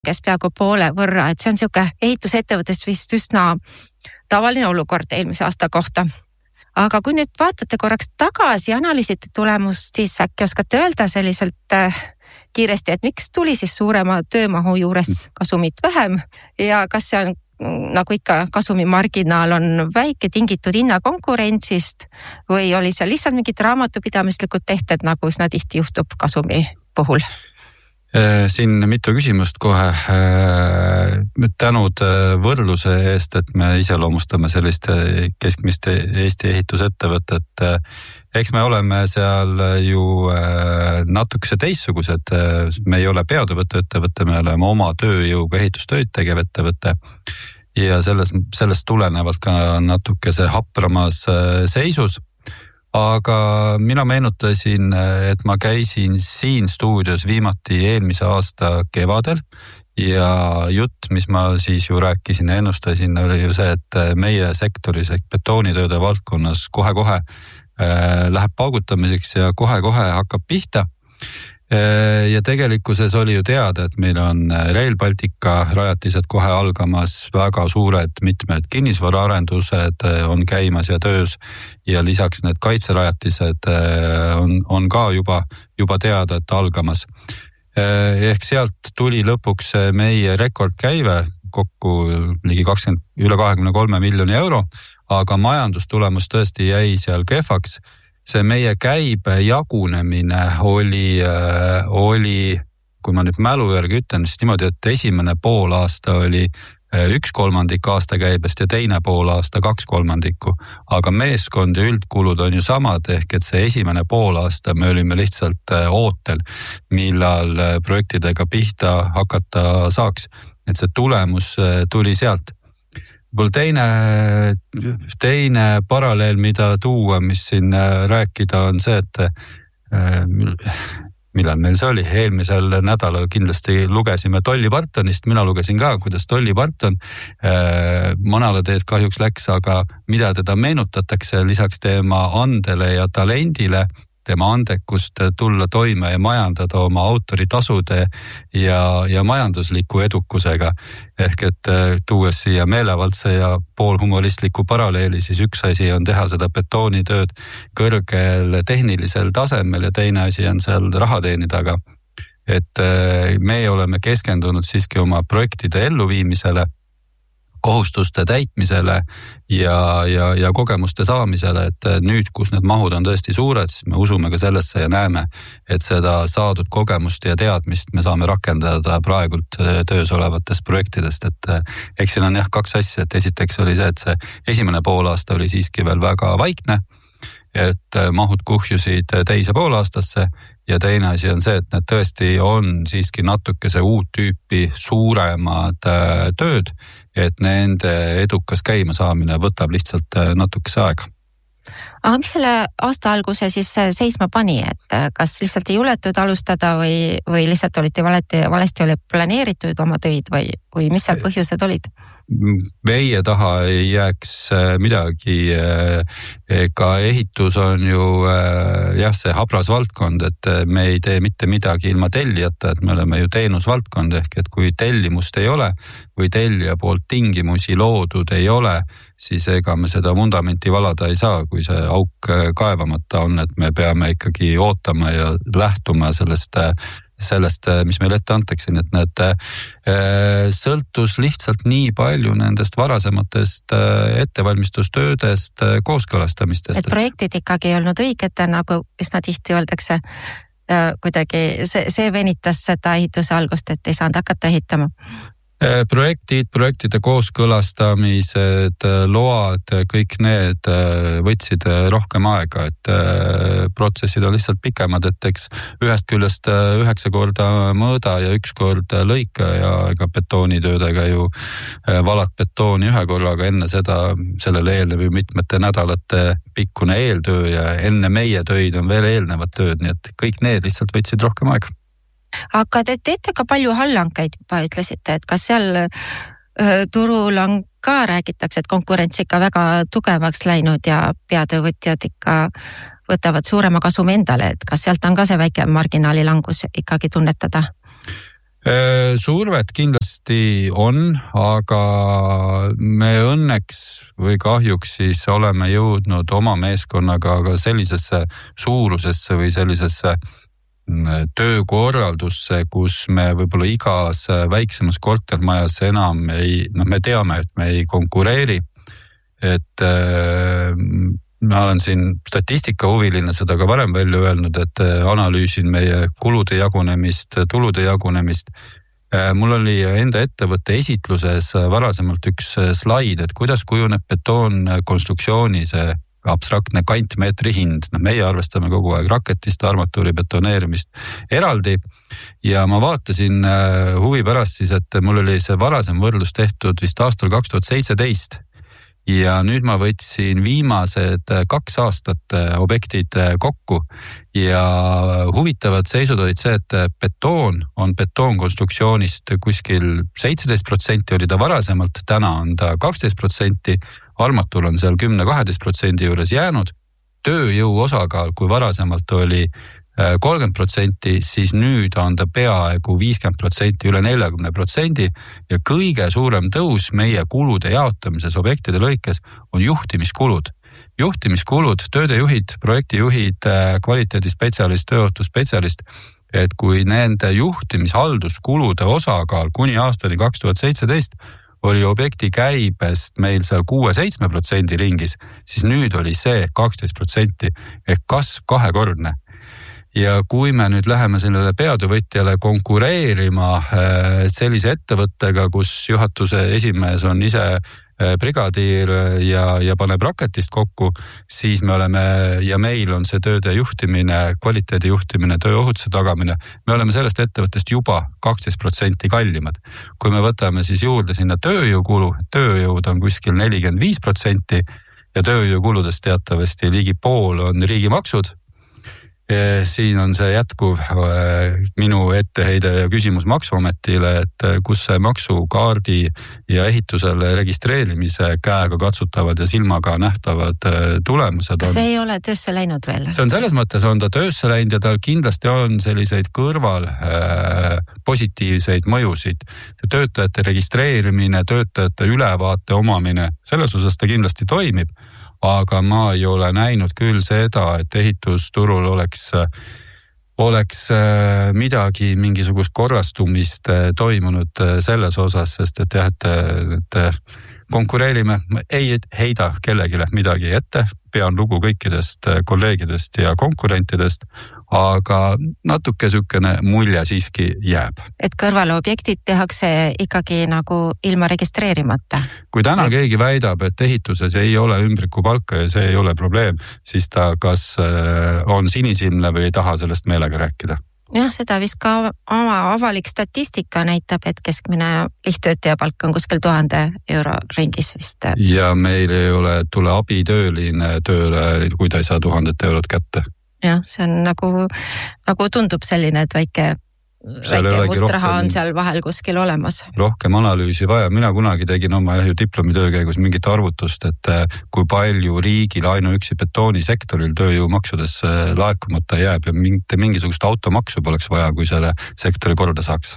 kes peaaegu poole võrra, et see on siuke ehitusettevõttes vist üsna tavaline olukord eelmise aasta kohta. Aga kui nüüd vaatate korraks tagasi ja analüüsite tulemust, siis äkki oskate öelda selliselt kiiresti, et miks tuli siis suurema töömahu juures kasumit vähem ja kas see on nagu ikka kasumimarginaal on väike tingitud hinnakonkurentsist või oli seal lihtsalt mingid raamatupidamislikud tehted, nagu üsna tihti juhtub kasumi puhul? Siin mitu küsimust kohe. Tänud võrdluse eest, et me iseloomustame sellist keskmist Eesti ehitusettevõtet. Eks me oleme seal ju natukese teistsugused. Me ei ole peatöövõtuettevõte, me oleme oma tööjõuga ehitustööd tegev ettevõte. Ja sellest tulenevalt ka natukese hapramas seisus. Aga mina meenutasin, et ma käisin siin stuudios viimati eelmise aasta kevadel ja jutt, mis ma siis ju rääkisin ja ennustasin, oli ju see, et meie sektoris ehk betoonitööde valdkonnas kohe-kohe läheb paugutamiseks ja kohe-kohe hakkab pihta. Ja tegelikkuses oli ju teada, et meil on Rail Baltica rajatised kohe algamas, väga suured mitmed kinnisvaraarendused on käimas ja töös ja lisaks need kaitserajatised on ka juba teada, et algamas. Ehk sealt tuli lõpuks meie rekordkäive kokku ligi üle 23 miljoni euro, aga majandustulemus tõesti jäi seal kehvaks. See meie käibe jagunemine oli, kui ma nüüd mälu järgi ütlen, siis niimoodi, et esimene pool aasta oli 1/3 aasta käibest ja teine pool aasta 2/3. Aga meeskond ja üldkulud on ju samad, ehk et see esimene pool aasta me olime lihtsalt ootel, millal projektidega pihta hakata saaks. Et see tulemus tuli sealt. Teine paralleel, mida tuua, mis siin rääkida, on see, et millal meil see oli? Eelmisel nädalal kindlasti lugesime Dolly Partonist, mina lugesin ka, kuidas Dolly Parton manale teed kahjuks läks, aga mida teda meenutatakse lisaks tema andele ja talendile, tema andekust tulla toime ja majandada oma autoritasude ja majandusliku edukusega. Ehk et tuues siia meelevaldse ja poolhumoristliku paralleeli, siis üks asi on teha seda betoonitööd kõrgel tehnilisel tasemel ja teine asi on seal raha teenida. Et me oleme keskendunud siiski oma projektide elluviimisele, kohustuste täitmisele ja kogemuste saamisele, et nüüd, kus need mahud on tõesti suured, siis me usume ka sellesse ja näeme, et seda saadud kogemust ja teadmist me saame rakendada praegult töös olevatest projektidest, et eks siin on kaks asja, et esiteks oli see, et see esimene poolaasta oli siiski veel väga vaikne, et mahud kuhjusid teise poolaastasse ja teine asi on see, et need tõesti on siiski natukese uut tüüpi suuremad tööd, et nende edukas käima saamine võtab lihtsalt natukese aega. Aga mis selle aasta alguse siis seisma pani, et kas lihtsalt ei juletud alustada või lihtsalt olite valesti oli planeeritud oma töid või mis seal põhjused olid? Meie taha ei jääks midagi, ega ehitus on ju see habras valdkond, et me ei tee mitte midagi ilma tellijata, et me oleme ju teenusvaldkond, ehk et kui tellimust ei ole või tellija poolt tingimusi loodud ei ole, siis ega me seda vundamenti valada ei saa, kui see auk kaevamata on, et me peame ikkagi ootama ja lähtuma sellest, mis meil ette antakse, et need sõltus lihtsalt nii palju nendest varasematest ettevalmistustöödest, kooskõlastamistest. Et projektid ikkagi ei olnud õiged, nagu üsna tihti öeldakse, kuidagi see venitas seda ehituse algust, et ei saanud hakata ehitama. Projektide kooskõlastamised, load, kõik need võtsid rohkem aega, et protsessid on lihtsalt pikemad, et eks ühest küljest 9 korda mõõda ja 1 kord lõika ja ega betoonitöödega ju valad betooni 1 korraga, enne seda sellele eelnev ju mitmete nädalate pikkune eeltöö ja enne meie töid on veel eelnevad tööd, nii et kõik need lihtsalt võtsid rohkem aega. Aga te teete ka palju allhankeid, juba ütlesite, et kas seal turul on ka räägitakse, et konkurents ikka väga tugevaks läinud ja peatöövõtjad ikka võtavad suurema kasumi endale, et kas sealt on ka see väike marginaali langus ikkagi tunnetada? Survet kindlasti on, aga me õnneks või kahjuks siis oleme jõudnud oma meeskonnaga ka sellisesse suurusesse või sellisesse töökorraldusse, kus me võib-olla igas väiksemas kortermajas enam me teame, et me ei konkureeri, et ma olen siin statistikahuviline seda ka varem välja öelnud, et analüüsin meie kulude jagunemist, tulude jagunemist. Mul oli enda ettevõtte esitluses varasemalt üks slaid, et kuidas kujuneb betoonkonstruktsiooni see abstraktne kantmeetri hind. Meie arvestame kogu aeg raketist, armatuuri betoneerimist eraldi ja ma vaatasin huvi pärast siis, et mul oli see varasem võrdlus tehtud vist aastal 2017 ja nüüd ma võtsin viimased 2 aastat objektid kokku ja huvitavad seisud olid see, et betoon on betoonkonstruktsioonist kuskil 17% oli ta varasemalt, täna on ta 12%, armatuur on seal 10-12% juures jäänud, tööjõu osakaal, kui varasemalt oli 30%, siis nüüd on ta peaaegu 50%, üle 40% ja kõige suurem tõus meie kulude jaotamises objektide lõikes on juhtimiskulud. Juhtimiskulud, töödejuhid, projektijuhid, kvaliteedispetsialist, tööohutusspetsialist, et kui nende juhtimishalduskulude osakaal kuni aastani 2017 oli objekti käibest meil seal 6-7% ringis, siis nüüd oli see 12% ehk kasv 2-kordne. Ja kui me nüüd läheme sellele peatöövõtjale konkureerima sellise ettevõttega, kus juhatuse esimees on ise brigadiir ja paneb raketist kokku, siis me oleme ja meil on see tööde juhtimine, kvaliteedi juhtimine, tööohutuse tagamine. Me oleme sellest ettevõttest juba 12% kallimad. Kui me võtame siis juurde sinna tööjõukulu, tööjõud on kuskil 45% ja tööjõukuludest teatavasti ligi pool on riigimaksud. Siin on see jätkuv minu etteheide ja küsimus Maksuametile, et kus see maksukaardi ja ehitusele registreerimise käega katsutavad ja silmaga nähtavad tulemused on. See ei ole töösse läinud veel. See on selles mõttes on ta töösse läinud ja tal kindlasti on selliseid kõrval positiivseid mõjusid. Töötajate registreerimine, töötajate ülevaate omamine, selles osas ta kindlasti toimib. Aga ma ei ole näinud küll seda, et ehitusturul oleks midagi, mingisugust korrastumist toimunud selles osas, sest et jah, et konkureerime, ei heida kellegile midagi ette, pean lugu kõikidest kolleegidest ja konkurentidest, aga natuke sükene mulje siiski jääb. Et kõrvale objektid tehakse ikkagi nagu ilma registreerimata. Kui täna keegi väidab, et ehituses ei ole ümbrikupalka ja see ei ole probleem, siis ta kas on sinisilmne või ei taha sellest meelega rääkida. Jah, seda vist ka oma avalik statistika näitab, et keskmine lihttöötaja palk on kuskil 1000 euro ringis vist. Ja meil ei ole tule abitööline tööle, kui ta ei saa 1000 eurot kätte. Jah, see on nagu tundub selline, et väike must raha on seal vahel kuskil olemas. Rohkem analüüsi vaja. Mina kunagi tegin oma diplomitöö käigus mingit arvutust, et kui palju riigil ainuüksi betoonisektoril tööjõumaksudes laekumata jääb ja mingisugust automaksu poleks vaja, kui selle sektori korda saaks.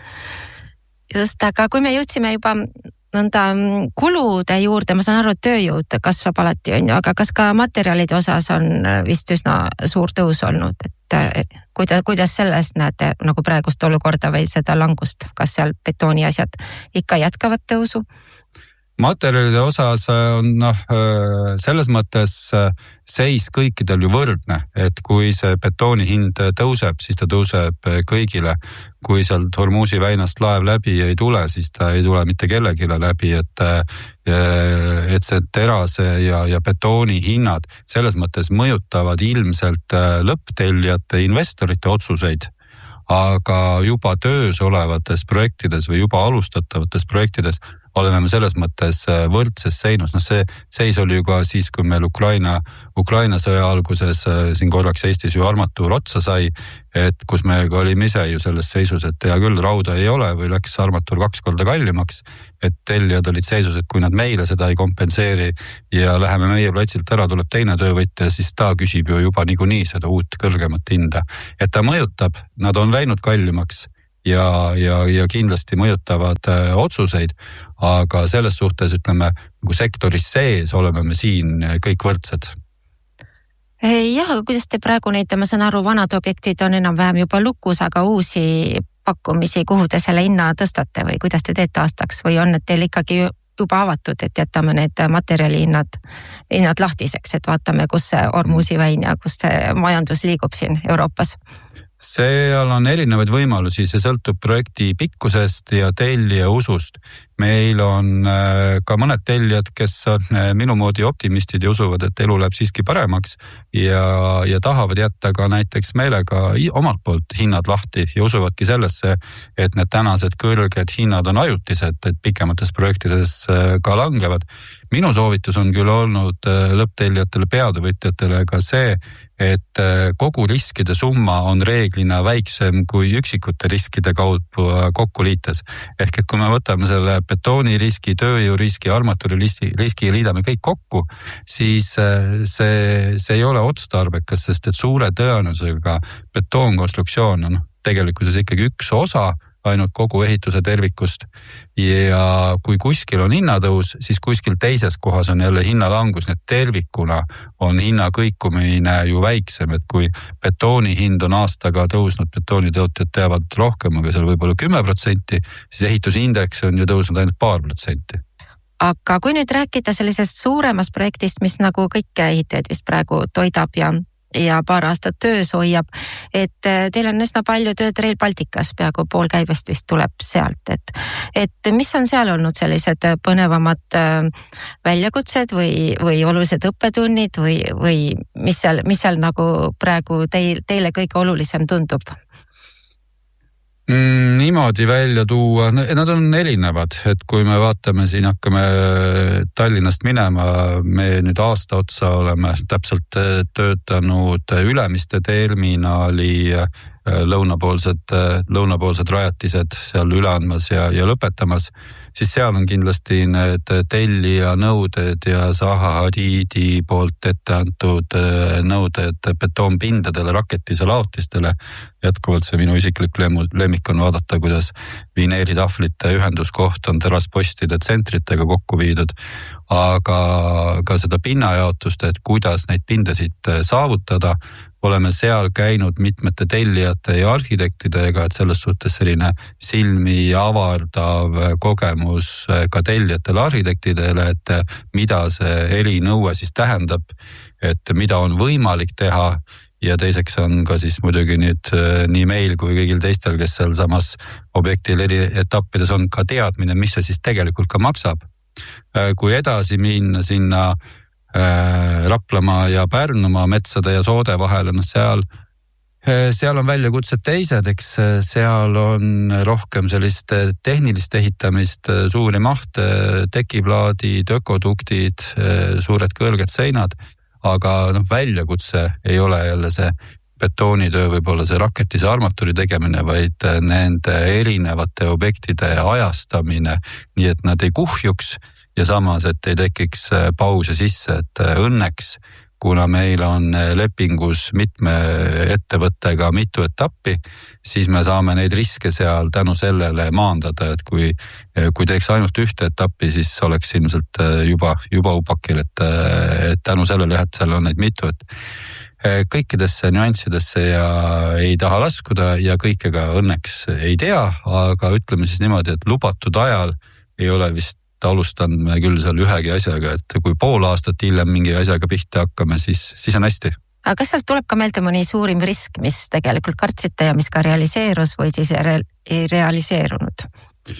Just, aga kui me jõudsime juba nõnda kulude juurde, ma saan aru, et tööjõud kasvab alati, aga kas ka materjalide osas on vist üsna suur tõus olnud, et kuidas sellest näete nagu praegust olukorda või seda langust, kas seal betooni asjad ikka jätkavad tõusu? Materjalide osas on selles mõttes seis kõikidel ju võrdne, et kui see betooni hind tõuseb, siis ta tõuseb kõigile. Kui sealt Hormuzi väinast laev läbi ei tule, siis ta ei tule mitte kellegile läbi, et see terase ja betooni hinnad selles mõttes mõjutavad ilmselt lõpptellijate investorite otsuseid. Aga juba töös olevates projektides või juba alustatavates projektides oleme me selles mõttes võrdses seinus. See seis oli ju ka siis, kui meil Ukraina sõja alguses siin korraks Eestis ju armatuur otsa sai, et kus me olime ise ju selles seisus, et hea küll, rauda ei ole või läks armatuur 2 korda kallimaks, et tellijad olid seisus, et kui nad meile seda ei kompenseeri ja läheme meie platsilt ära, tuleb teine töövõtja, siis ta küsib ju juba niikuinii seda uut kõrgemat hinda. Et ta mõjutab, nad on läinud kallimaks ja kindlasti mõjutavad otsuseid, aga selles suhtes ütleme, nagu sektoris sees oleme me siin kõik võrdsed. Jah, aga kuidas te praegu neid, ma saan aru, vanad objektid on enam-vähem juba lukus, aga uusi pakkumisi, kuhu te selle hinna tõstate või kuidas te teete aastaks või on need teil ikkagi juba avatud, et jätame need materjali hinnad lahtiseks, et vaatame, kus see Ormusi-väin ja kus see majandus liigub siin Euroopas? Seal on erinevaid võimalusi, see sõltub projekti pikkusest ja tellija usust. Meil on ka mõned tellijad, kes on minu moodi optimistid ja usuvad, et elu läheb siiski paremaks ja tahavad jätta ka näiteks meelega omalt poolt hinnad lahti ja usuvadki sellesse, et need tänased kõrged hinnad on ajutised, et pikemates projektides ka langevad. Minu soovitus on küll olnud lõpptellijatele, peatöövõtjatele ka see, et kogu riskide summa on reeglina väiksem kui üksikute riskide kaudu kokku liites. Ehk et kui me võtame selle betooniriski, tööjõuriski, armatuuririski ja liidame kõik kokku, siis see ei ole otstarbekas, sest et suure tõenäosusega betoonkonstruktsioon on tegelikkuses ikkagi üks osa ainult kogu ehituse tervikust ja kui kuskil on hinnatõus, siis kuskil teises kohas on jälle hinnalangus, need tervikuna on hinna kõikumine ju väiksem, et kui betooni hind on aastaga tõusnud, betoonitootjad teavad rohkem, aga seal võib-olla 10%, siis ehitusindeks on ju tõusnud ainult 2%. Aga kui nüüd rääkida sellisest suuremast projektist, mis nagu kõike ehitajaid vist praegu toidab ja paar aastat töös hoiab, et teil on üsna palju tööd Rail Balticas, peaaegu pool käibest vist tuleb sealt, et mis on seal olnud sellised põnevamad väljakutsed või olulised õppetunnid või mis seal nagu praegu teile kõige olulisem tundub? Niimoodi välja tuua, nad on erinevad, et kui me vaatame siin, hakkame Tallinnast minema, me nüüd aasta otsa oleme täpselt töötanud Ülemiste terminali lõunapoolsed rajatised seal üle andmas ja lõpetamas, siis seal on kindlasti need tellija nõuded ja Zaha Hadidi poolt ette antud nõuded betoonpindadele, raketise laotistele. Jätkuvalt see minu isiklik lemmik on vaadata, kuidas vineeritahvlite ühenduskoht on teraspostide tsentritega kokku viidud, aga ka seda pinnajaotust, et kuidas neid pindasid saavutada, oleme seal käinud mitmete tellijate ja arhitektidega, et selles suhtes selline silmi avardav kogemus ka tellijatele arhitektidele, et mida see erinõue siis tähendab, et mida on võimalik teha ja teiseks on ka siis muidugi nüüd nii meil kui kõigil teistel, kes seal samas objektil eri etappides on ka teadmine, mis see siis tegelikult ka maksab. Kui edasi minna sinna Raplamaa ja Pärnumaa metsade ja soode vahel, seal on väljakutsed teised, eks seal on rohkem sellist tehnilist ehitamist, suuri mahte, tekiplaadid, ökoduktid, suured kõrged seinad, aga väljakutse ei ole jälle see betoonitöö, võib-olla see raketise armatuuri tegemine, vaid nende erinevate objektide ajastamine, nii et nad ei kuhjuks ja samas, et ei tekiks pause sisse, et õnneks, kuna meil on lepingus mitme ettevõttega mitu etappi, siis me saame neid riske seal tänu sellele maandada, et kui teeks ainult ühte etappi, siis oleks ilmselt juba upakil, et tänu sellele, et seal on neid mitu, et kõikidesse nüanssidesse ja ei taha laskuda ja kõikega õnneks ei tea, aga ütleme siis niimoodi, et lubatud ajal ei ole vist alustanud me küll seal ühegi asjaga, et kui pool aastat hiljem mingi asjaga pihta hakkame, siis on hästi. Aga kas sealt tuleb ka meelde mõni suurim risk, mis tegelikult kartsite ja mis ka realiseerus või siis ei realiseerunud?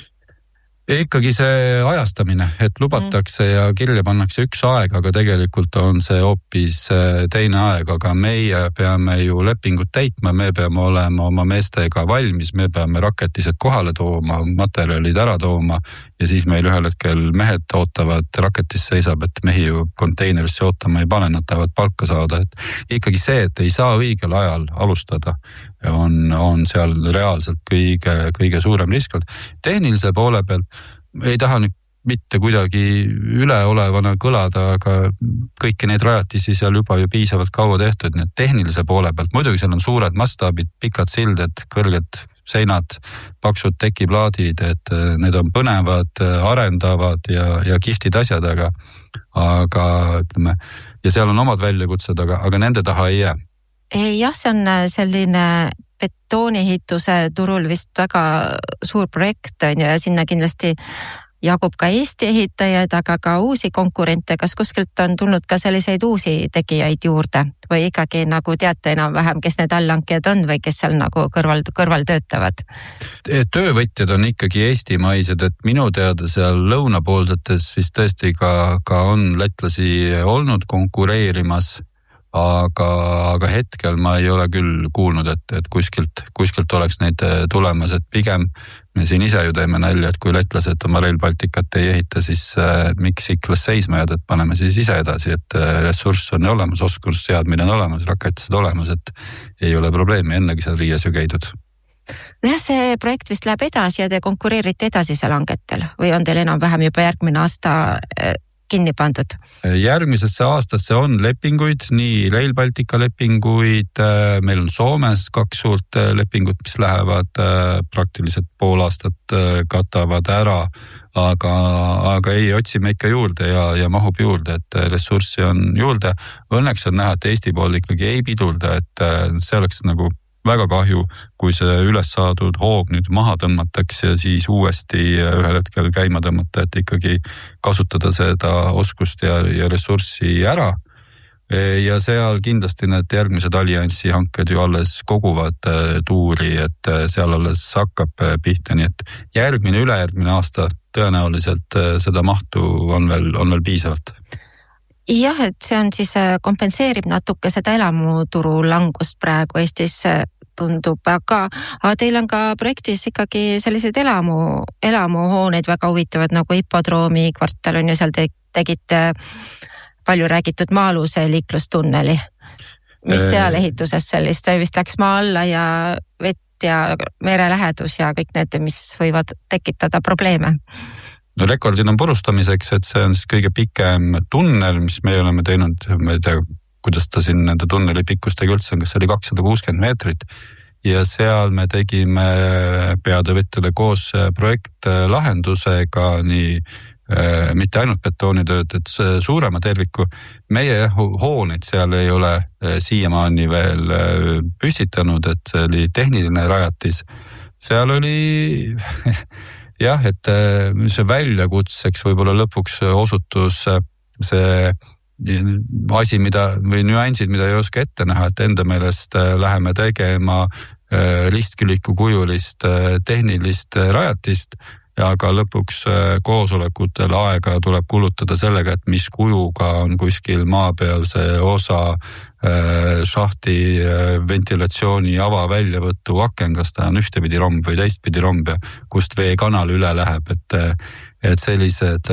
Ikkagi see ajastamine, et lubatakse ja kirja pannakse üks aeg, aga tegelikult on see hoopis teine aeg, aga meie peame ju lepingut täitma, me peame olema oma meestega valmis, me peame raketised kohale tooma, materjalid ära tooma ja siis meil ühel hetkel mehed ootavad, raketis seisab, et mehi ju konteinerisse ootama ei pane, nad tahavad palka saada, et ikkagi see, et ei saa õigel ajal alustada, on seal reaalselt kõige suurem risk. Tehnilise poole peal ei taha nüüd mitte kuidagi üleolevana kõlada, aga kõiki neid rajatisi seal juba ju piisavalt kaua tehtud, nii et tehnilise poole pealt, muidugi seal on suured mastaabid, pikad silded, kõrged seinad, paksud tekiplaadid, et need on põnevad, arendavad ja kihvtid asjad, aga ütleme, ja seal on omad väljakutsed, aga nende taha ei jää. Jah, see on selline betooniehituse turul vist väga suur projekt on ja sinna kindlasti jagub ka Eesti ehitajaid, aga ka uusi konkurente. Kas kuskilt on tulnud ka selliseid uusi tegijaid juurde või ikkagi nagu teate enam-vähem, kes need allhankijad on või kes seal nagu kõrval töötavad? Töövõtjad on ikkagi eestimaised, et minu teada seal lõunapoolsetes vist tõesti ka on lätlasi olnud konkureerimas, aga hetkel ma ei ole küll kuulnud, et kuskilt oleks neid tulemas, et pigem me siin ise ju teeme nalja, et kui lätlased oma Rail Balticut ei ehita, siis miks Iklas seisma jääd, et paneme siis ise edasi, et ressurss on olemas, oskusteadmine on olemas, raketised olemas, et ei ole probleemi, ennegi seal Riias ju käidud. Jah, see projekt vist läheb edasi ja te konkureerite edasi seal hangetel või on teil enam-vähem juba järgmine aasta kinni pandud? Järgmisesse aastasse on lepinguid, nii Rail Baltica lepinguid, meil on Soomes 2 suurt lepingut, mis lähevad praktiliselt pool aastat katavad ära, aga ei, otsime ikka juurde ja mahub juurde, et ressurssi on juurde. Õnneks on näha, et Eesti pool ikkagi ei pidulda, et see oleks nagu väga kahju, kui see üles saadud hoog nüüd maha tõmmatakse ja siis uuesti ühel hetkel käima tõmmata, et ikkagi kasutada seda oskust ja ressurssi ära. Ja seal kindlasti need järgmised allianssi hanked ju alles koguvad tuuri, et seal alles hakkab pihta, nii et ülejärgmine aasta tõenäoliselt seda mahtu on veel piisavalt. Jah, et see on siis kompenseerib natuke seda elamuturu langust praegu Eestis tundub, aga teil on ka projektis ikkagi sellised elamuhooneid väga huvitavad nagu Hipodroomi kvartal on ju seal tegite palju räägitud Maa-aluse liiklustunneli. Mis seal ehituses sellist, see vist läks maa alla ja vett ja merelähedus ja kõik need, mis võivad tekitada probleeme? No rekordid on purustamiseks, et see on siis kõige pikem tunnel, mis me oleme teinud, ma ei tea, kuidas ta siin nende tunneli pikkustega üldse on, kas see oli 260 meetrit ja seal me tegime peatöövõtjale koos projektlahendusega nii mitte ainult betoonitööd, et suurema terviku. Meie hooneid seal ei ole siiamaani veel püstitanud, et see oli tehniline rajatis. Seal oli jah, et see väljakutseks võib-olla lõpuks osutus see asi, või nüansid, mida ei oska ette näha, et enda meelest läheme tegema ristküliku kujulist tehnilist rajatist, aga lõpuks koosolekutel aega tuleb kulutada sellega, et mis kujuga on kuskil maa peal see osa šahti ventilatsiooni avaväljavõtu aken, kas ta on ühtepidi romb või teistpidi romb ja kust veekanal üle läheb, et sellised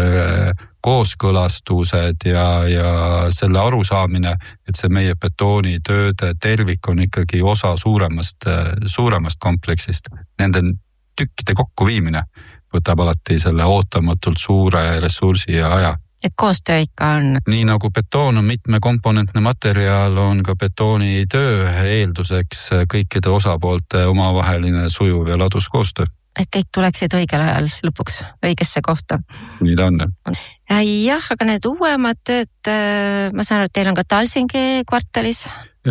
kooskõlastused ja selle arusaamine, et see meie betoonitööde tervik on ikkagi osa suuremast kompleksist. Nende tükkide kokkuviimine võtab alati selle ootamatult suure ressursi ja aja. Et koostöö ikka on? Nii nagu betoon on mitmekomponentne materjal, on ka betoonitöö eelduseks kõikide osapoolte omavaheline sujuv ja ladus koostöö. Et kõik tuleksid õigel ajal lõpuks õigesse kohta. Nii ta on. Jah, aga need uuemad tööd, ma saan aru, et teil on ka Talsingi kvartalis?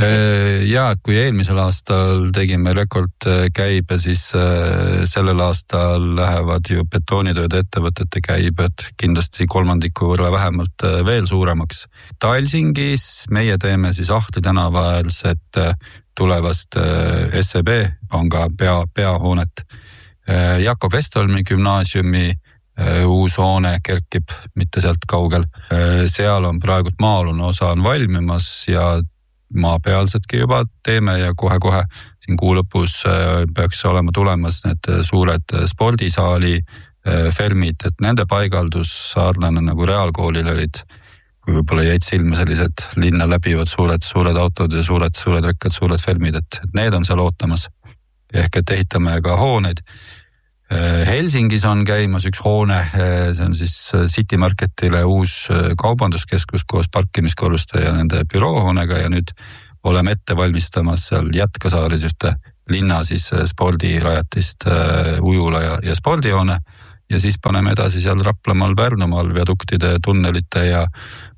Ja, et kui eelmisel aastal tegime rekordkäibe, siis sellel aastal lähevad ju betoonitööde ettevõtete käibed kindlasti 3 võrra vähemalt veel suuremaks. Talsingis meie teeme siis Ahtli tänavaäärset tulevast SEB panga peahoonet. Jakob Westholmi gümnaasiumi uus hoone kerkib mitte sealt kaugel. Seal on praegu maa-alune osa on valmimas ja maapealsedki juba teeme ja kohe siin kuu lõpus peaks olema tulemas need suured spordisaali fermid, et nende paigaldus sarnane nagu reaalkoolil olid, kui võib-olla jäid silma sellised linna läbivad suured autod ja suured rekkad, suured fermid, et need on seal ootamas. Ehk et ehitame ka hooneid. Helsingis on käimas üks hoone, see on siis City Marketile uus kaubanduskeskus koos parkimiskorruste ja nende büroohoonega ja nüüd oleme ette valmistamas seal Jätkasaaris ühte linna siis spordirajatist, ujula ja spordijoone ja siis paneme edasi seal Raplamaal, Pärnumaal viaduktide, tunnelite ja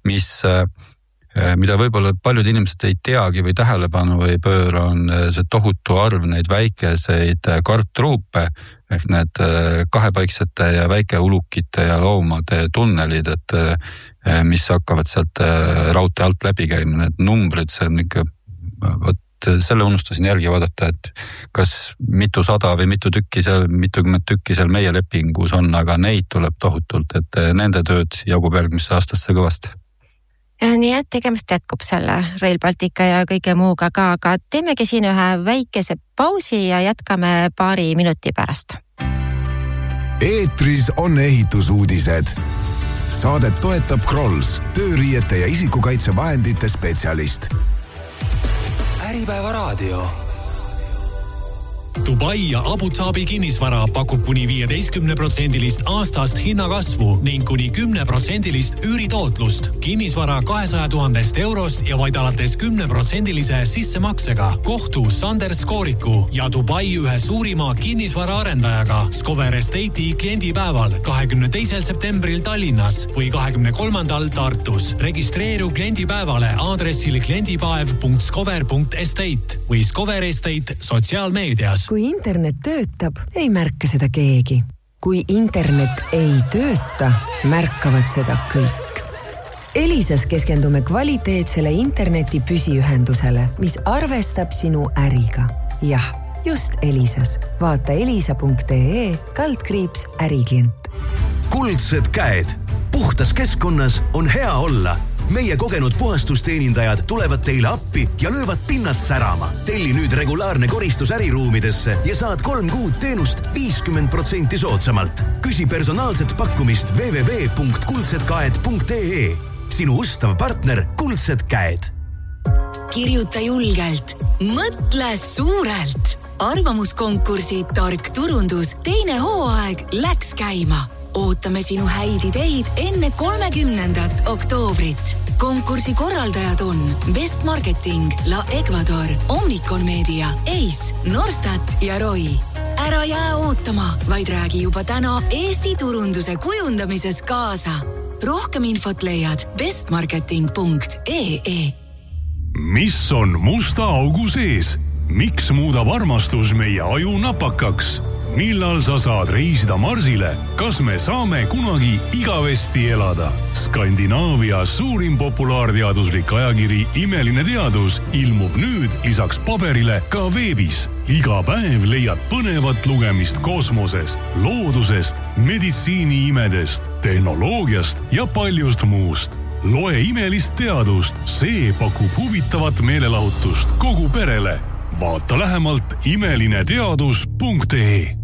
mida võib-olla paljud inimesed ei teagi või tähelepanu ei pööra, on see tohutu arv neid väikeseid karptruupe ehk need kahepaiksete ja väikeulukite ja loomade tunnelid, et mis hakkavad sealt raudtee alt läbi käima, need numbrid, see on ikka, selle unustasin järgi vaadata, et kas mitusada või mitukümmend tükki seal meie lepingus on, aga neid tuleb tohutult, et nende tööd jagub järgmisse aastasse kõvasti. Nii et tegemist jätkub selle Rail Baltica ja kõige muuga ka, aga teemegi siin ühe väikese pausi ja jätkame paari minuti pärast. Eetris on ehitusuudised. Saadet toetab Krolls, tööriiete ja isikukaitsevahendite spetsialist. Äripäeva raadio. Dubai ja Abu Dhabi kinnisvara pakub kuni 15% aastast hinnakasvu ning kuni 10% üüritootlust. Kinnisvara 200 000 eurost ja vaid alates 10% sissemaksega. Kohtu Sander Skooriku ja Dubai ühe suurima kinnisvara arendajaga Skover Estate'i kliendipäeval 22. septembril Tallinnas või 23. Tartus. Registreeru kliendipäevale aadressil kliendipäev.skover.estate või Skover Estate sotsiaalmeedias. Kui internet töötab, ei märka seda keegi. Kui internet ei tööta, märkavad seda kõik. Elisas keskendume kvaliteetsele interneti püsiühendusele, mis arvestab sinu äriga. Jah, just Elisas. Vaata elisa.ee/äriklient. Kuldsed käed. Puhtas keskkonnas on hea olla. Meie kogenud puhastusteenindajad tulevad teile appi ja löövad pinnad särama. Telli nüüd regulaarne koristus äriruumidesse ja saad 3 kuud teenust 50% soodsamalt. Küsi personaalset pakkumist www.kuldsedkäed.ee. Sinu ustav partner Kuldsed käed. Kirjuta julgelt. Mõtle suurelt. Arvamuskonkursi Tark turundus teine hooaeg läks käima. Ootame sinu häid ideid enne 30. oktoobrit. Konkursi korraldajad on Best Marketing, La Ecuador, Omnicon Media, Ace, Norstat ja ROI. Ära jää ootama, vaid räägi juba täna Eesti turunduse kujundamises kaasa. Rohkem infot leiad bestmarketing.ee. Mis on musta augu sees? Miks muudab armastus meie aju napakaks? Millal sa saad reisida Marsile? Kas me saame kunagi igavesti elada? Skandinaavia suurim populaarteaduslik ajakiri Imeline teadus ilmub nüüd lisaks paberile ka veebis. Iga päev leiad põnevat lugemist kosmosest, loodusest, meditsiiniimedest, tehnoloogiast ja paljust muust. Loe imelist teadust, see pakub huvitavat meelelahutust kogu perele. Vaata lähemalt imelineteadus.ee.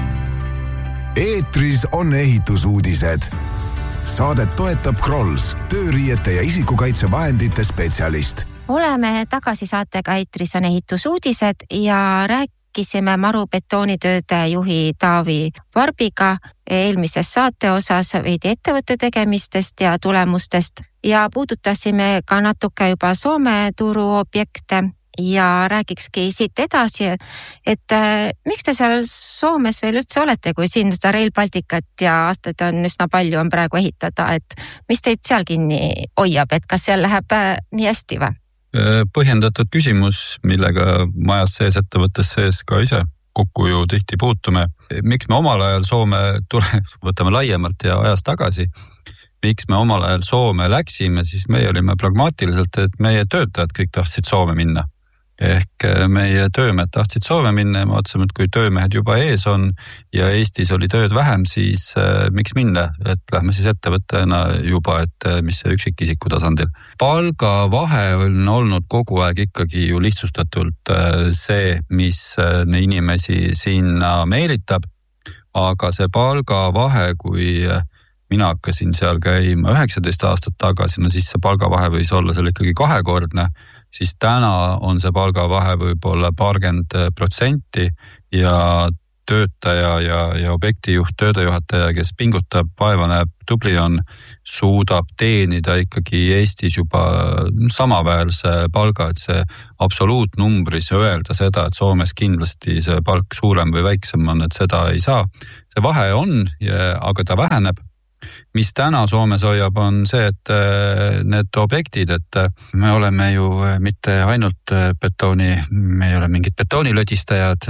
Eetris on ehitusuudised. Saadet toetab Krolls, tööriiete ja isikukaitsevahendite spetsialist. Oleme tagasi saatega Eetris on ehitusuudised ja rääkisime Maru betoonitööde juhi Taavi Varbiga eelmises saate osas veidi ettevõtte tegemistest ja tulemustest ja puudutasime ka natuke juba Soome turuobjekte. Ja rääkikski siit edasi, et miks te seal Soomes veel üldse olete, kui siin seda Rail Balticat ja aastaid on üsna palju on praegu ehitada, et mis teid seal kinni hoiab, et kas seal läheb nii hästi või? Põhjendatud küsimus, millega majas sees ettevõttes sees ka ise kokku ju tihti puutume. Miks me omal ajal Soome võtame laiemalt ja ajas tagasi? Miks me omal ajal Soome läksime, siis meie olime pragmaatiliselt, et meie töötajad kõik tahtsid Soome minna. Ehk meie töömehed tahtsid Soome minna ja me otsime, et kui töömehed juba ees on ja Eestis oli tööd vähem, siis miks minna, et lähme siis ettevõttena juba, et mis see üksikisiku tasandil. Palgavahe on olnud kogu aeg ikkagi ju lihtsustatult see, mis inimesi sinna meelitab, aga see palgavahe, kui mina hakkasin seal käima 19 aastat tagasi, no siis see palgavahe võis olla seal ikkagi 2-kordne, siis täna on see palgavahe võib-olla 20% ja töötaja ja objektijuht, töödejuhataja, kes pingutab, vaeva näeb, tubli on, suudab teenida ikkagi Eestis juba samaväärse palga, et see absoluutnumbris öelda seda, et Soomes kindlasti see palk suurem või väiksem on, et seda ei saa. See vahe on, aga ta väheneb. Mis täna Soomes hoiab on see, et need objektid, et me oleme ju mitte ainult me ei ole mingid betoonilödistajad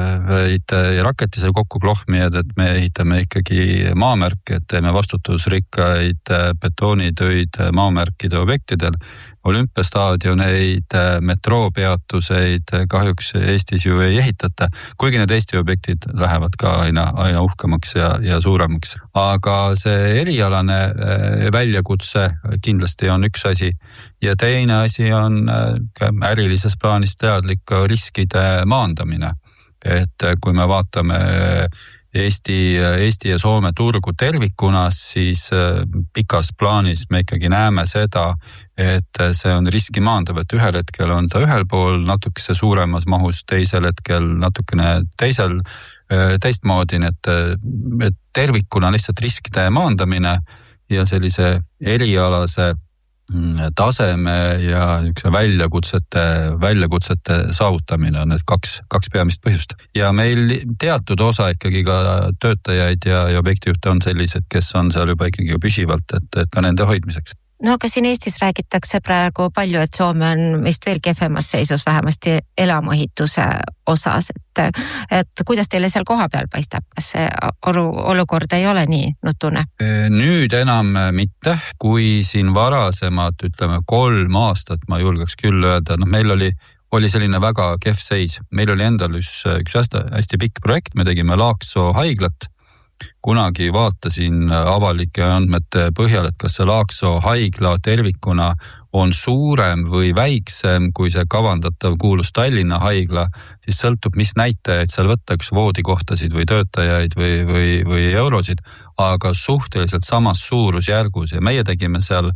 ja raketisel kokku klohmijad, et me ehitame ikkagi maamärke, et teeme vastutusrikkaid betoonitöid maamärkide objektidel. Olümpiastaadioneid, metroopeatuseid kahjuks Eestis ju ei ehitata, kuigi need Eesti objektid lähevad ka aina uhkemaks ja suuremaks. Aga see erialane väljakutse kindlasti on üks asi ja teine asi on ärilises plaanis teadlik riskide maandamine. Et kui me vaatame Eesti ja Soome turgu tervikuna, siis pikas plaanis me ikkagi näeme seda, et see on riski maandav, et ühel hetkel on ta ühel pool natukese suuremas mahus, teisel hetkel natukene teistmoodi, et tervikuna lihtsalt riskide maandamine ja sellise erialase taseme ja väljakutsete saavutamine on need kaks peamist põhjust. Ja meil teatud osa ikkagi ka töötajaid ja objektijuhte on sellised, kes on seal juba ikkagi püsivalt, et ka nende hoidmiseks. No aga siin Eestis räägitakse praegu palju, et Soome on vist veel kehvemas seisus vähemasti elamuehituse osas, et kuidas teile seal koha peal paistab, kas see olukord ei ole nii nutune? Nüüd enam mitte, kui siin varasemad, 3 aastat ma julgeks küll öelda, meil oli selline väga kehv seis. Meil oli endal üks hästi pikk projekt, me tegime Laaksoo haiglat. Kunagi vaatasin avalike andmete põhjal, et kas see Laaksoo haigla tervikuna on suurem või väiksem kui see kavandatav kuulus Tallinna haigla, siis sõltub, mis näitajaid seal võtta, üks voodikohtasid või töötajaid või eurosid, aga suhteliselt samas suurusjärgus ja meie tegime seal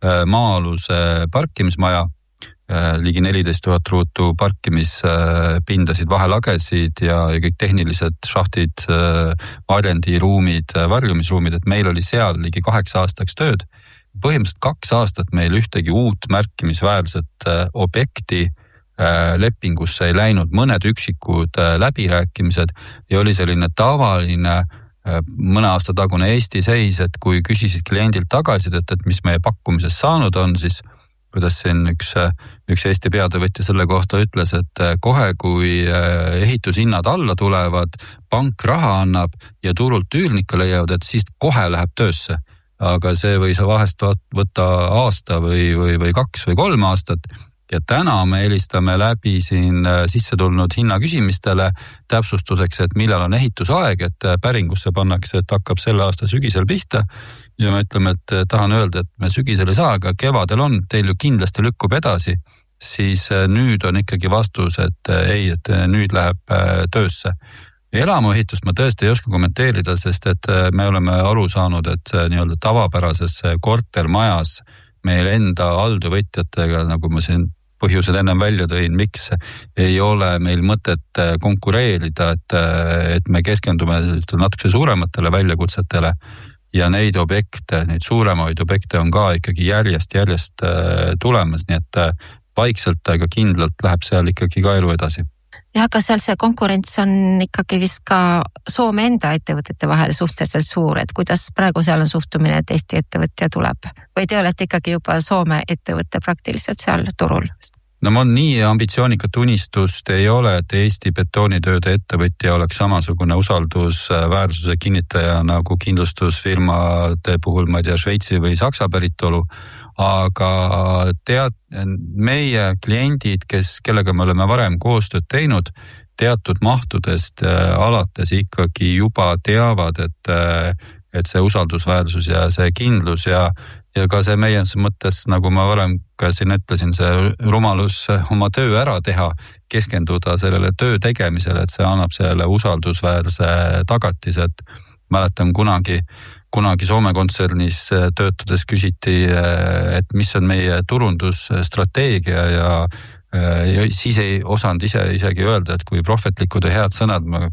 maa-aluse parkimismaja, ligi 14 000 ruutu parkimispindasid, vahelagesid ja kõik tehnilised šahtid, varjendiruumid, varjumisruumid, et meil oli seal ligi 8 aastaks tööd. Põhimõtteliselt 2 aastat meil ühtegi uut märkimisväärset objekti lepingusse ei läinud, mõned üksikud läbirääkimised ja oli selline tavaline mõne aasta tagune Eesti seis, et kui küsisid kliendilt tagasidet, et mis meie pakkumisest saanud on, siis kuidas siin üks Eesti peatöövõtja selle kohta ütles, et kohe kui ehitushinnad alla tulevad, pank raha annab ja turult üürnikke leiavad, et siis kohe läheb töösse. Aga see võis vahest võtta aasta või 2 või 3 aastat. Ja täna me helistame läbi siin sisse tulnud hinnaküsimistele täpsustuseks, et millal on ehitusaeg, et päringusse pannakse, et hakkab selle aasta sügisel pihta. Ja me ütleme, et tahan öelda, et me sügisel ei saa, aga kevadel on, teil ju kindlasti lükkub edasi, siis nüüd on ikkagi vastus, et ei, et nüüd läheb töösse. Elamuehitust ma tõesti ei oska kommenteerida, sest et me oleme aru saanud, et nii-öelda tavapärases kortermajas meil enda halduvõtjatega, nagu ma siin põhjused ennem välja tõin, miks ei ole meil mõtet konkureerida, et me keskendume natuke suurematele väljakutsetele ja neid suuremaid objekte on ka ikkagi järjest tulemas, nii et vaikselt, aga kindlalt läheb seal ikkagi ka elu edasi. Ja aga seal see konkurents on ikkagi vist ka Soome enda ettevõtete vahel suhteliselt suur, et kuidas praegu seal on suhtumine, et Eesti ettevõtja tuleb? Või te olete ikkagi juba Soome ettevõtte praktiliselt seal turul? No ma nii ambitsioonikat unistust ei ole, et Eesti betoonitööde ettevõtja oleks samasugune usaldusväärsuse kinnitaja nagu kindlustusfirmade puhul, ma ei tea, Šveitsi või Saksa päritolu, aga meie kliendid, kellega me oleme varem koostööd teinud, teatud mahtudest alates ikkagi juba teavad, et see usaldusväärsus ja see kindlus ja ka see meie mõttes, nagu ma varem ka siin ütlesin, see rumalus oma töö ära teha, keskenduda sellele töö tegemisele, et see annab selle usaldusväärse tagatise, et mäletan kunagi Soome kontsernis töötades küsiti, et mis on meie turundusstrateegia ja siis ei osanud isegi öelda, et kui prohvetlikud ja head sõnad, ma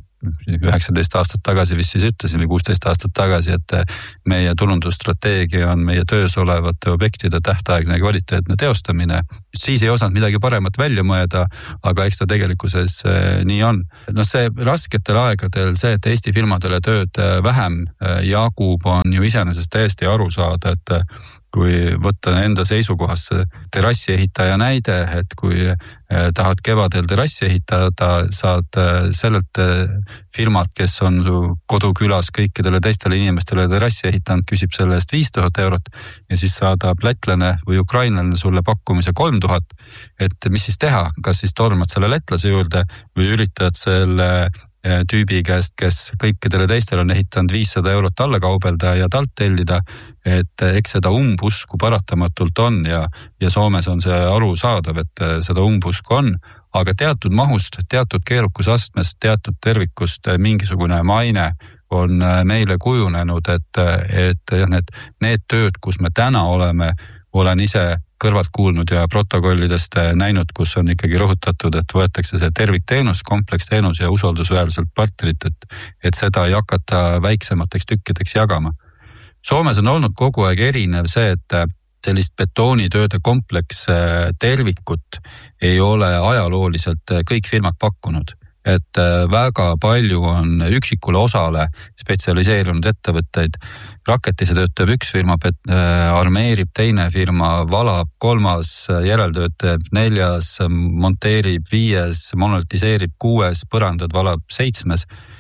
19 aastat tagasi vist siis ütlesin või 16 aastat tagasi, et meie turundusstrateegia on meie töös olevate objektide tähtaegne ja kvaliteetne teostamine. Siis ei osanud midagi paremat välja mõelda, aga eks ta tegelikkuses nii on. No see rasketel aegadel see, et Eesti firmadele tööd vähem jagub, on ju iseenesest täiesti aru saada, et kui võtta enda seisukohast terrassi ehitaja näide, et kui tahad kevadel terrassi ehitada, saad sellelt firmalt, kes on kodukülas kõikidele teistele inimestele terrassi ehitanud, küsib selle eest 5000 eurot ja siis saadab lätlane või ukrainlane sulle pakkumise 3000, et mis siis teha, kas siis tormad selle lätlase juurde või üritad selle tüübi käest, kes kõikidele teistele on ehitanud 500 eurot alla kaubelda ja talt tellida, et eks seda umbusku paratamatult on ja Soomes on see arusaadav, et seda umbusku on, aga teatud mahust, teatud keerukusastmest, teatud tervikust mingisugune maine on meile kujunenud, et need tööd, kus me täna oleme, olen ise kõrvalt kuulnud ja protokollidest näinud, kus on ikkagi rõhutatud, et võetakse see tervikteenus, kompleksteenus ja usaldusväärselt partnerit, et seda ei hakata väiksemateks tükkideks jagama. Soomes on olnud kogu aeg erinev see, et sellist betoonitööde kompleks tervikut ei ole ajalooliselt kõik firmad pakkunud. Et väga palju on üksikule osale spetsialiseerunud ettevõtteid. Raketise töötab üks firma, armeerib teine firma, valab kolmas, järeltööd teeb neljas, monteerib viies, monolitiseerib 6, põrandad valab 7.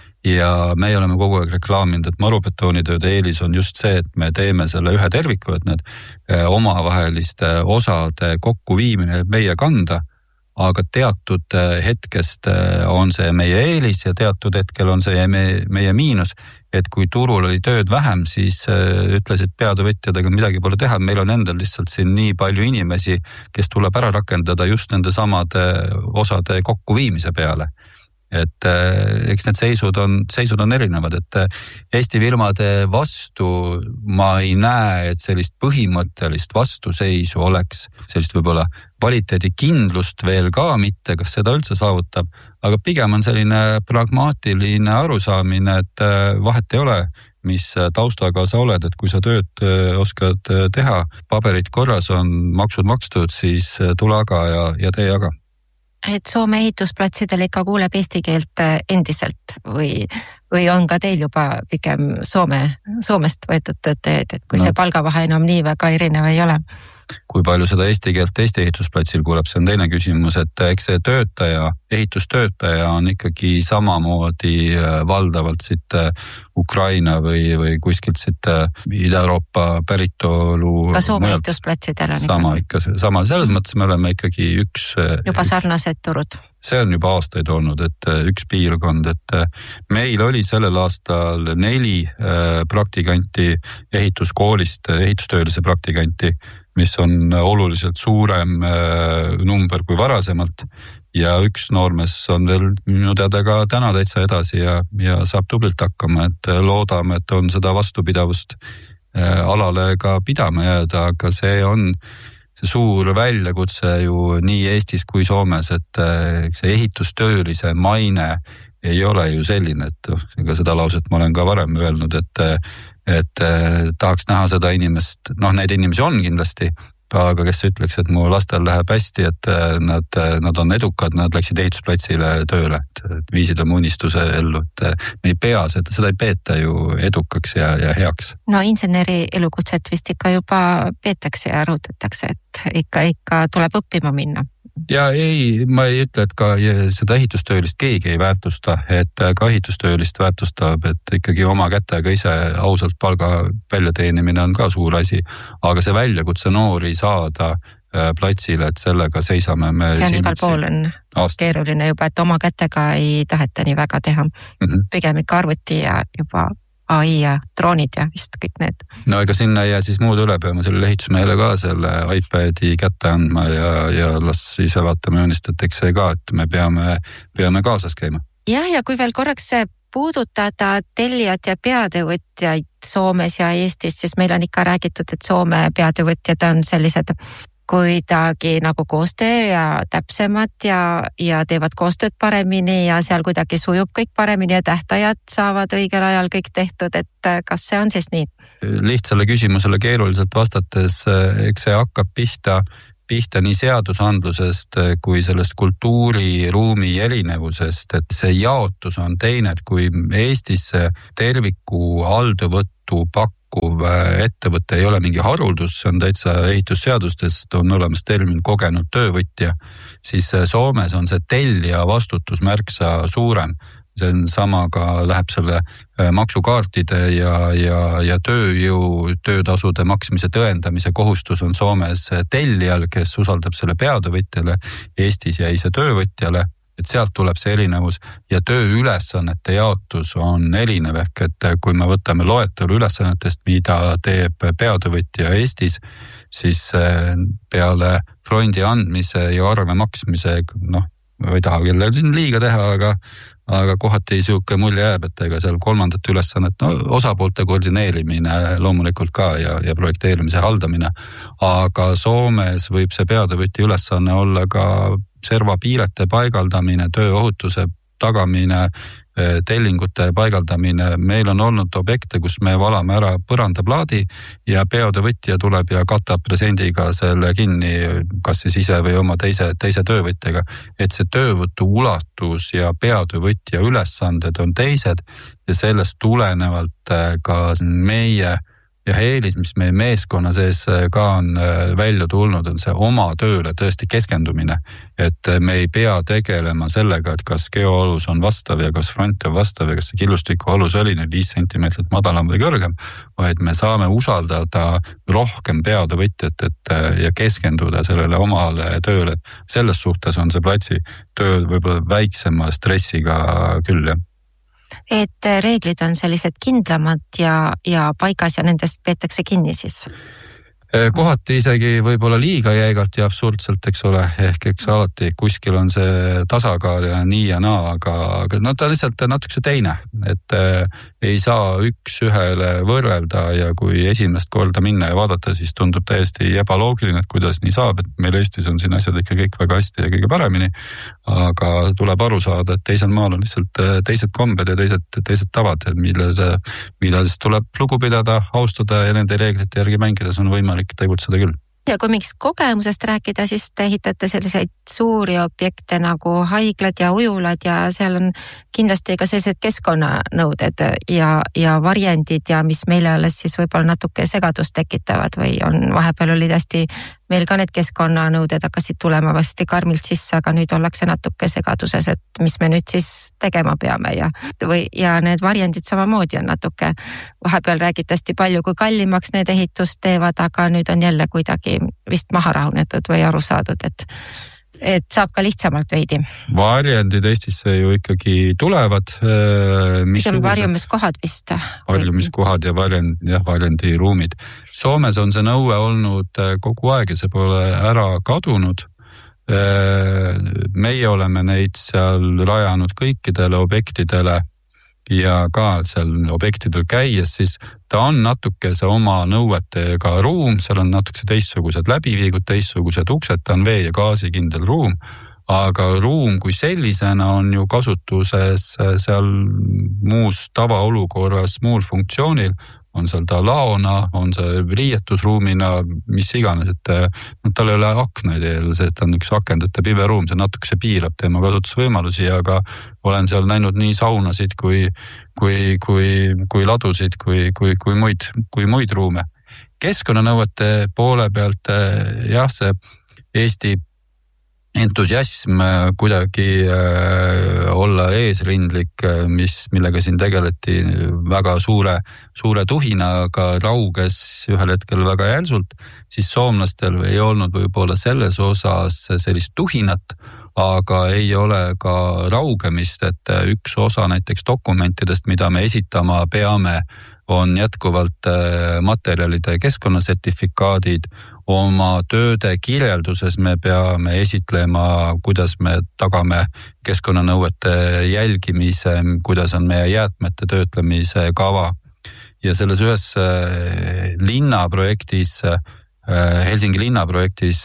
Ja me oleme kogu aeg reklaaminud, et marubetoonitööde eelis on just see, et me teeme selle ühe terviku, et need omavaheliste osade kokkuviimine meie kanda, aga teatud hetkest on see meie eelis ja teatud hetkel on see meie miinus, et kui turul oli tööd vähem, siis ütlesid peatöövõtjad, aga midagi pole teha, meil on endal lihtsalt siin nii palju inimesi, kes tuleb ära rakendada just nende samade osade kokkuviimise peale. Et eks need seisud on erinevad, et Eesti firmade vastu ma ei näe, et sellist põhimõttelist vastuseisu oleks, sellist võib-olla kvaliteedikindlust veel ka mitte, kas seda üldse saavutab, aga pigem on selline pragmaatiline arusaamine, et vahet ei ole, mis taustaga sa oled, et kui sa tööd oskad teha, paberid korras on, maksud makstud, siis tule aga ja tee aga. Et Soome ehitusplatsidel ikka kuuleb eesti keelt endiselt või on ka teil juba pigem Soomest võetud tööd, et kui see palgavahe enam nii väga erinev ei ole? Kui palju seda eesti keelt Eesti ehitusplatsil kuuleb, see on teine küsimus, et eks see ehitustöötaja on ikkagi samamoodi valdavalt siit Ukraina või kuskilt siit Ida-Euroopa päritolu. Ka Soome ehitusplatsidel on sama. Selles mõttes me oleme ikkagi üks. Juba sarnased turud. See on juba aastaid olnud, et üks piirkond, et meil oli sellel aastal 4 praktikanti ehituskoolist, ehitustöölise praktikanti, mis on oluliselt suurem number kui varasemalt ja üks noormees on veel minu teada ka täna täitsa edasi ja saab tublilt hakkama, et loodame, et on seda vastupidavust alale ka pidama jääda, aga see on see suur väljakutse ju nii Eestis kui Soomes, et see ehitustöölise maine ei ole ju selline, et ega seda lauset ma olen ka varem öelnud, et tahaks näha seda inimest, neid inimesi on kindlasti, aga kes ütleks, et mu lastel läheb hästi, et nad on edukad, nad läksid ehitusplatsile tööle, et viisid oma unistuse ellu, et me ei pea seda ei peeta ju edukaks ja heaks. No inseneri elukutset vist ikka juba peetakse ja arutatakse, et ikka tuleb õppima minna. Ja ma ei ütle, et ka seda ehitustöölist keegi ei väärtusta, et ka ehitustöölist väärtustab, et ikkagi oma kätega ise ausalt palga väljateenimine on ka suur asi, aga see väljakutse noori saada platsile, et sellega seisame me. See on igal pool on keeruline juba, et oma kätega ei taheta nii väga teha. Pigem ikka arvuti ja juba AI ja droonid ja vist kõik need. No ega sinna ja siis muud üle peame selle ehitusmehele ka selle iPadi kätte andma ja las ise vaatame joonist, et eks see ka, et me peame kaasas käima. Ja kui veel korraks puudutada tellijad ja peatöövõtjaid Soomes ja Eestis, siis meil on ikka räägitud, et Soome peatöövõtjad on sellised kuidagi nagu koostöö ja täpsemad ja teevad koostööd paremini ja seal kuidagi sujub kõik paremini ja tähtajad saavad õigel ajal kõik tehtud, et kas see on siis nii? Lihtsale küsimusele keeruliselt vastates, eks see hakkab pihta nii seadusandlusest kui sellest kultuuriruumi erinevusest, et see jaotus on teine, et kui Eestis terviku alltöövõttu pakkuv ettevõte ei ole mingi haruldus, see on täitsa ehitusseadustest, on olemas termin kogenud töövõtja, siis Soomes on see tellija vastutus märksa suurem. See on samaga läheb selle maksukaartide ja töötasude maksmise tõendamise kohustus on Soomes tellijal, kes usaldab selle peatöövõtjale, Eestis jäi see töövõtjale, et sealt tuleb see erinevus ja tööülesannete jaotus on erinev, ehk et kui me võtame loetelu ülesannetest, mida teeb peatöövõtja Eestis, siis peale frondi andmise ja arve maksmise, ei taha küll siin liiga teha, aga kohati siuke mulje jääb, et ega seal kolmandat ülesannet, osapoolte koordineerimine loomulikult ka ja projekteerimise haldamine, aga Soomes võib see peatöövõtja ülesanne olla ka servapiirete paigaldamine, tööohutuse tagamine, tellingute paigaldamine. Meil on olnud objekte, kus me valame ära põrandaplaadi ja peatöövõtja tuleb ja katab presendiga selle kinni, kas siis ise või oma teise töövõtjaga, et see töövõtu ulatus ja peatöövõtja ülesanded on teised ja sellest tulenevalt ka meie ja eelis, mis meie meeskonna sees ka on välja tulnud, on see oma tööle tõesti keskendumine, et me ei pea tegelema sellega, et kas geoolus on vastav ja kas front on vastav ja kas see killustiku olus oli nüüd 5 sentimeetrit madalam või kõrgem, vaid me saame usaldada rohkem peatöövõtjat ja keskenduda sellele omale tööle. Selles suhtes on see platsi töö võib-olla väiksema stressiga küll, jah. Et reeglid on sellised kindlamad ja paigas ja nendest peetakse kinni siis? Kohati isegi võib-olla liiga jäigalt ja absurdselt, eks ole, ehk eks alati kuskil on see tasakaal ja nii ja naa, aga ta lihtsalt natukese teine, et ei saa üks ühele võrrelda ja kui esimest korda minna ja vaadata, siis tundub täiesti ebaloogiline, et kuidas nii saab, et meil Eestis on siin asjad ikka kõik väga hästi ja kõige paremini, aga tuleb aru saada, et teisel maal on lihtsalt teised kombed ja teised tavad, millest tuleb lugu pidada, austada ja nende reeglite järgi mängides on võimalik tegutseda küll. Ja kui mingist kogemusest rääkida, siis te ehitate selliseid suuri objekte nagu haiglad ja ujulad ja seal on kindlasti ka sellised keskkonnanõuded ja varjendid ja mis meile alles siis võib-olla natuke segadust tekitavad või on vahepeal oli hästi, meil ka need keskkonnanõuded hakkasid tulema vasti karmilt sisse, aga nüüd ollakse natuke segaduses, et mis me nüüd siis tegema peame ja need varjendid samamoodi on natuke, vahepeal räägiti hästi palju, kui kallimaks need ehitust teevad, aga nüüd on jälle kuidagi vist maha rahunetud või aru saadud, et saab ka lihtsamalt veidi. Varjendid Eestisse ju ikkagi tulevad. Varjumiskohad vist. Varjumiskohad ja varjendiruumid. Soomes on see nõue olnud kogu aeg ja see pole ära kadunud. Meie oleme neid seal rajanud kõikidele objektidele ja ka seal objektidel käies, siis ta on natukese oma nõuetega ruum, seal on natukese teistsugused läbiviigud, teistsugused uksed, ta on vee- ja gaasikindel ruum, aga ruum kui sellisena on ju kasutuses seal muus tavaolukorras, muul funktsioonil, on seal ta laona, on see riietusruumina, mis iganes, et tal ei ole aknaid eel, sest on üks akendete piveruum, see natukese piirab teema kasutusvõimalusi, aga olen seal näinud nii saunasid kui ladusid, kui muid ruume. Keskkonnanõuete poole pealt, jah, see Eesti entusiasm kuidagi olla eesrindlik, millega siin tegeleti väga suure tuhinaga rauges ühel hetkel väga järsult, siis soomlastel ei olnud võib-olla selles osas sellist tuhinat, aga ei ole ka raugemist, et üks osa näiteks dokumentidest, mida me esitama peame, on jätkuvalt materjalide keskkonnasertifikaadid. Oma tööde kirjelduses me peame esitlema, kuidas me tagame keskkonnanõuete jälgimise, kuidas on meie jäätmete töötlemise kava. Ja selles ühes linnaprojektis Helsingi linna projektis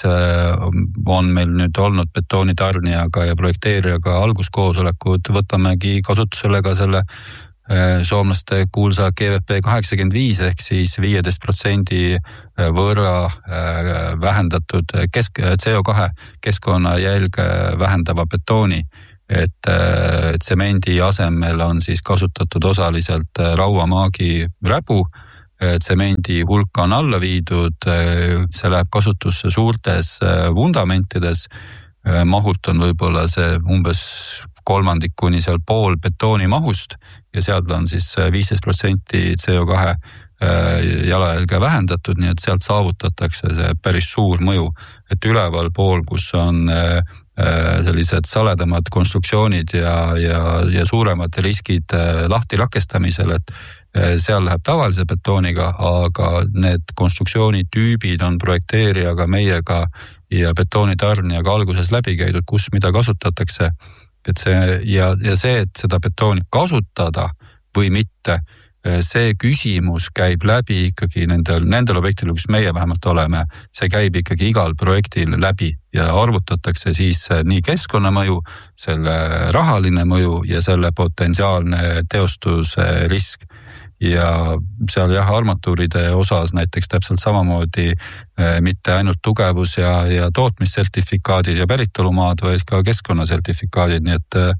on meil nüüd olnud betoonitarnijaga ja projekteerijaga alguskoosolekud, võtamegi kasutusele ka selle soomlaste kuulsa GVP 85 ehk siis 15% võrra vähendatud CO2 keskkonnajälge vähendava betooni, et tsemendi asemel on siis kasutatud osaliselt rauamaagi räbu. Tsemendi hulka on alla viidud, see läheb kasutusse suurtes vundamentides, mahult on võib-olla see umbes 1/3 kuni seal pool betooni mahust ja sealt on siis 15% CO2 jalajälge vähendatud, nii et sealt saavutatakse see päris suur mõju, et üleval pool, kus on sellised saledamad konstruktsioonid ja suuremad riskid lahti lakestamisel, et seal läheb tavalise betooniga, aga need konstruktsioonitüübid on projekteerijaga, meiega ja betoonitarnijaga alguses läbi käidud, kus mida kasutatakse. Et see, ja see, et seda betooni kasutada või mitte, see küsimus käib läbi ikkagi nendel objektidel, kus meie vähemalt oleme, see käib ikkagi igal projektil läbi ja arvutatakse siis nii keskkonnamõju, selle rahaline mõju ja selle potentsiaalne teostusrisk. Ja seal armatuuride osas näiteks täpselt samamoodi mitte ainult tugevus ja tootmissertifikaadid ja päritolumaad, vaid ka keskkonnasertifikaadid, nii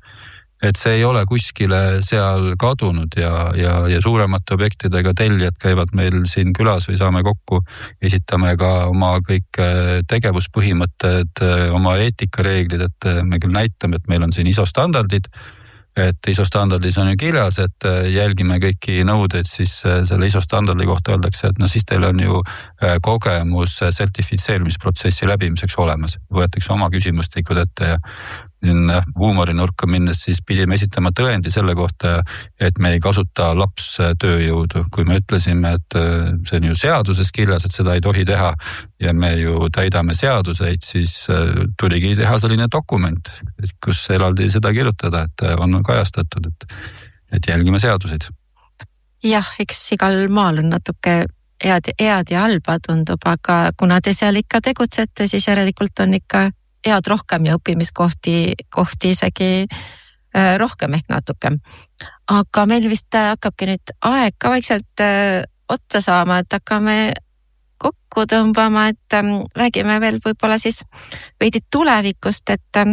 et see ei ole kuskile seal kadunud ja suuremate objektidega tellijad käivad meil siin külas või saame kokku, esitame ka oma kõik tegevuspõhimõtted, oma eetikareeglid, et me küll näitame, et meil on siin ISO standardid, et ISO standardis on ju kirjas, et jälgime kõiki nõudeid, siis selle ISO standardi kohta öeldakse, et no siis teil on ju kogemus sertifitseerimisprotsessi läbimiseks olemas. Võetakse oma küsimustikud ette ja huumorinurka minnes siis pidime esitama tõendi selle kohta, et me ei kasuta lapstööjõudu. Kui me ütlesime, et see on ju seaduses kirjas, et seda ei tohi teha ja me ju täidame seaduseid, siis tuligi teha selline dokument, kus eraldi seda kirjutada, et on kajastatud, et jälgime seaduseid. Jah, eks igal maal on natuke head ja halba tundub, aga kuna te seal ikka tegutsete, siis järelikult on ikka head rohkem ja õppimiskohti isegi rohkem ehk natuke. Aga meil vist hakkabki nüüd aeg ka vaikselt otsa saama, et hakkame kokku tõmbama, et räägime veel võib-olla siis veidi tulevikust,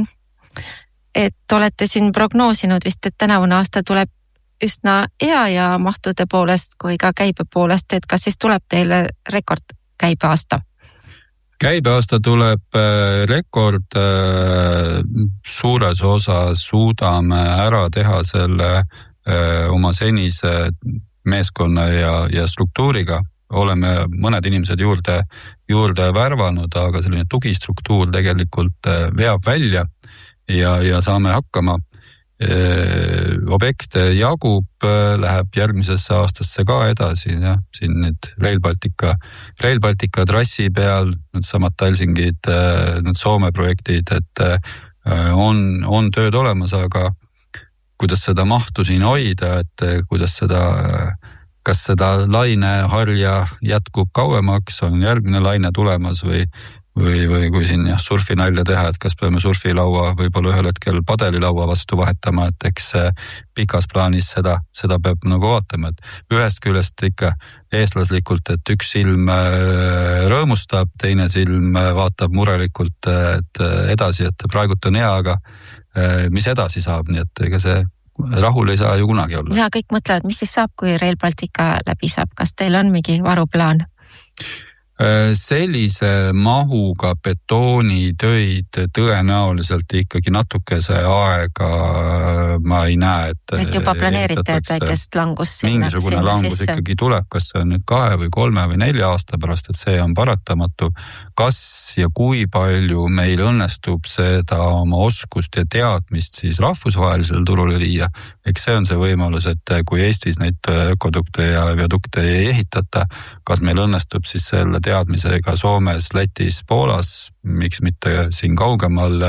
et olete siin prognoosinud vist, et tänavune aasta tuleb üsna hea ja mahtude poolest kui ka käibe poolest, et kas siis tuleb teile rekord käibeaasta? Käibeaasta tuleb rekord, suures osas suudame ära teha selle oma senise meeskonna ja struktuuriga. Oleme mõned inimesed juurde värvanud, aga selline tugistruktuur tegelikult veab välja ja saame hakkama. Objekte jagub, läheb järgmisesse aastasse ka edasi, ja siin nüüd Rail Baltica trassi peal, nüüd samad Talsingid, nüüd Soome projektid, et on tööd olemas, aga kuidas seda mahtu siin hoida, et kas seda laineharja jätkub kauemaks, on järgmine laine tulemas või kui siin surfinalja teha, et kas peame surfilaua võib-olla ühel hetkel padelilaua vastu vahetama, et eks pikas plaanis seda peab nagu vaatama, et ühest küljest ikka eestlaslikult, et üks silm rõõmustab, teine silm vaatab murelikult et edasi, et praegult on hea, aga mis edasi saab, nii et ega see rahul ei saa ju kunagi olla. Ja kõik mõtlevad, mis siis saab, kui Rail Baltica läbi saab, kas teil on mingi varuplaan? Sellise mahuga betoonitöid tõenäoliselt ikkagi natukese aega ma ei näe, et juba planeerite, et väikest langus mingisugune langus sisse. Ikkagi tuleb, kas see on nüüd 2 või 3 või 4 aasta pärast, et see on paratamatu. Kas ja kui palju meil õnnestub seda oma oskust ja teadmist siis rahvusvahelisel turule viia, eks see on see võimalus, et kui Eestis neid ökodukte ja viadukte ei ehitata, kas meil õnnestub siis selle teadmisega Soomes, Lätis, Poolas, miks mitte siin kaugemal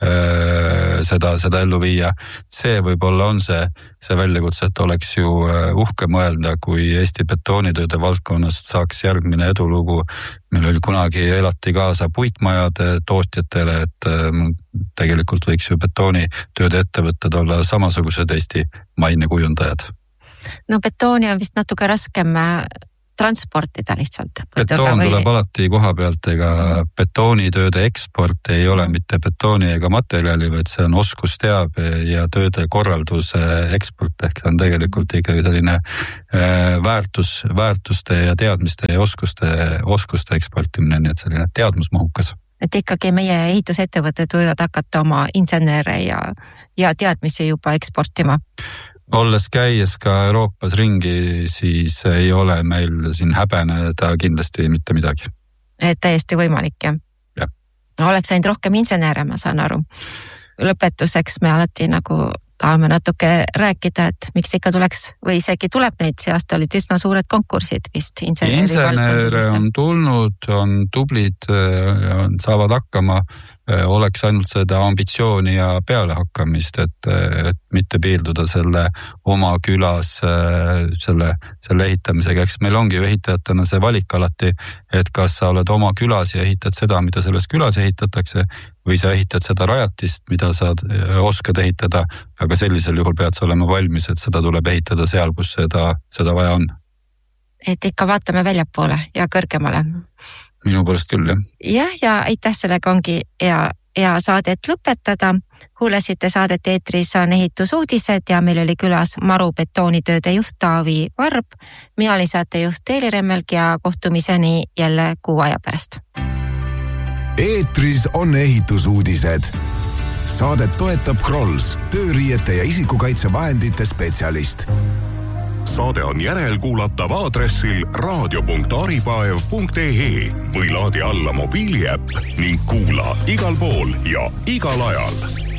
seda ellu viia. See võib-olla on see väljakutse, et oleks ju uhke mõelda, kui Eesti betoonitööde valdkonnast saaks järgmine edulugu. Meil oli kunagi elati kaasa puitmajade tootjatele, et tegelikult võiks ju betoonitööde ettevõtted olla samasugused Eesti mainekujundajad. No betooni on vist natuke raskem transportida lihtsalt. Betoon tuleb alati koha pealt, ega betoonitööde eksport ei ole mitte betooni ega materjali, vaid see on oskusteabe ja tööde korralduse eksport, ehk see on tegelikult ikkagi selline väärtuste ja teadmiste ja oskuste eksportimine, nii et selline teadmusmahukas. Et ikkagi meie ehitusettevõtted võivad hakata oma insenere ja teadmisi juba eksportima. Olles käies ka Euroopas ringi, siis ei ole meil siin häbeneda kindlasti mitte midagi. Et täiesti võimalik, jah? Jah. Oleks ainult rohkem insenere, ma saan aru. Lõpetuseks me alati nagu tahame natuke rääkida, et miks ikka tuleks või isegi tuleb neid, see aasta olid üsna suured konkursid vist. Insenere on tulnud, on tublid, saavad hakkama, oleks ainult seda ambitsiooni ja pealehakkamist, et mitte piilduda selle oma külas selle ehitamisega. Eks meil ongi ju ehitajatena see valik alati, et kas sa oled oma külas ja ehitad seda, mida selles külas ehitatakse, või sa ehitad seda rajatist, mida sa oskad ehitada, aga sellisel juhul pead sa olema valmis, et seda tuleb ehitada seal, kus seda vaja on. Et ikka vaatame väljapoole ja kõrgemale. Minu poolest küll, jah. Ja aitäh, sellega ongi hea saadet lõpetada. Kuulasite saadet eetris on ehitusuudised ja meil oli külas Maru betoonitööde juht Taavi Varb. Mina olin saatejuht Teeli Remmelg ja kohtumiseni jälle 6 aja pärast. Eetris on ehitusuudised. Saadet toetab Krolls, tööriiete ja isikukaitsevahendite spetsialist. Saade on järelkuulatav aadressil radio.aripaev.ee või laadi alla mobiiliäpp ning kuula igal pool ja igal ajal.